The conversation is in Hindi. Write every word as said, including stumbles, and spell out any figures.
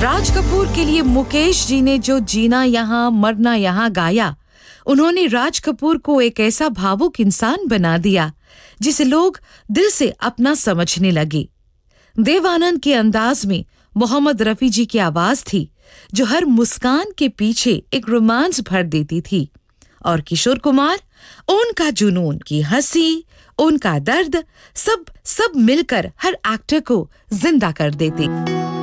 राज कपूर के लिए मुकेश जी ने जो जीना यहाँ मरना यहाँ गाया, उन्होंने राज कपूर को एक ऐसा भावुक इंसान बना दिया जिसे लोग दिल से अपना समझने लगे। देव आनंद के अंदाज में मोहम्मद रफी जी की आवाज थी जो हर मुस्कान के पीछे एक रोमांस भर देती थी, और किशोर कुमार, उनका जुनून की हंसी, उनका दर्द, सब सब मिलकर हर एक्टर को जिंदा कर देते।